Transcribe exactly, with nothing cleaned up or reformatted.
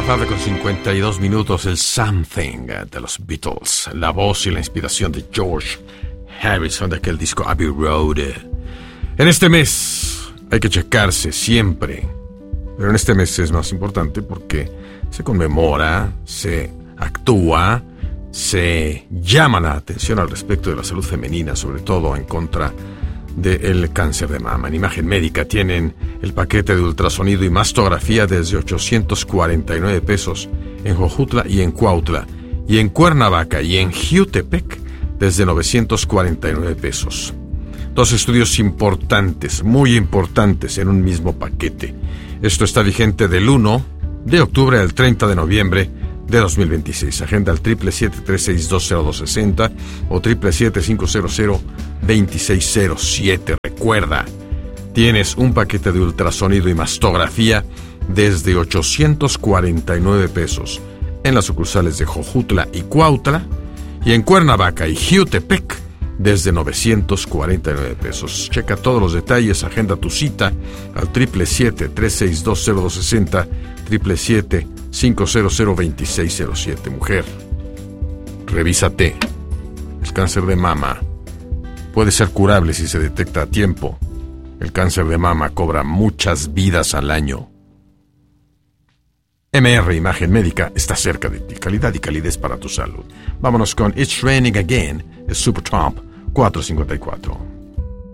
tarde con cincuenta y dos minutos, el Something de los Beatles, la voz y la inspiración de George Harrison de aquel disco Abbey Road. En este mes hay que checarse siempre, pero en este mes es más importante porque se conmemora, se actúa, se llama la atención al respecto de la salud femenina, sobre todo en contra del cáncer de mama. En Imagen Médica tienen el paquete de ultrasonido y mastografía desde ochocientos cuarenta y nueve pesos en Jojutla y en Cuautla, y en Cuernavaca y en Jiutepec desde novecientos cuarenta y nueve pesos. Dos estudios importantes, muy importantes en un mismo paquete. Esto está vigente del uno de octubre al treinta de noviembre de dos mil veintiséis. Agenda al siete siete siete, tres seis dos, cero dos seis cero o siete siete siete, cinco cero cero, dos seis cero siete. Recuerda, tienes un paquete de ultrasonido y mastografía desde ochocientos cuarenta y nueve pesos en las sucursales de Jojutla y Cuautla, y en Cuernavaca y Jiutepec desde novecientos cuarenta y nueve pesos. Checa todos los detalles, agenda tu cita al siete siete siete, tres seis dos, cero dos seis cero, siete siete siete, cinco cero cero, dos seis cero siete. Mujer, revísate. El cáncer de mama puede ser curable si se detecta a tiempo. El cáncer de mama cobra muchas vidas al año. M R Imagen Médica está cerca de ti. Calidad y calidez para tu salud. Vámonos con It's Raining Again, es Supertramp cuatrocientos cincuenta y cuatro.